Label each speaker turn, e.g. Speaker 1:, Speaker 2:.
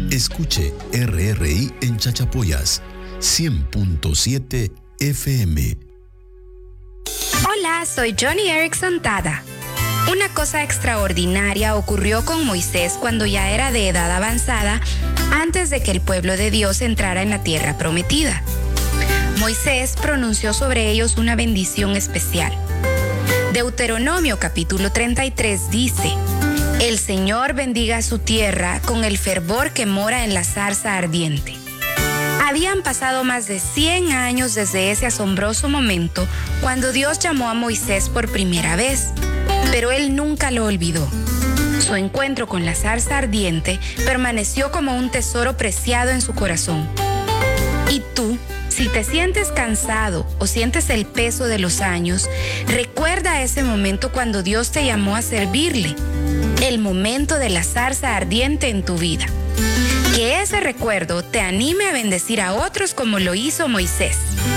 Speaker 1: Escuche RRI en Chachapoyas, 100.7 FM.
Speaker 2: Hola, soy Johnny Erickson Tada. Una cosa extraordinaria ocurrió con Moisés cuando ya era de edad avanzada, antes de que el pueblo de Dios entrara en la tierra prometida. Moisés pronunció sobre ellos una bendición especial. Deuteronomio capítulo 33 dice: El Señor bendiga su tierra con el fervor que mora en la zarza ardiente. Habían pasado más de 100 años desde ese asombroso momento cuando Dios llamó a Moisés por primera vez, pero él nunca lo olvidó. Su encuentro con la zarza ardiente permaneció como un tesoro preciado en su corazón. ¿Y tú? Si te sientes cansado o sientes el peso de los años, recuerda ese momento cuando Dios te llamó a servirle, el momento de la zarza ardiente en tu vida. Que ese recuerdo te anime a bendecir a otros como lo hizo Moisés.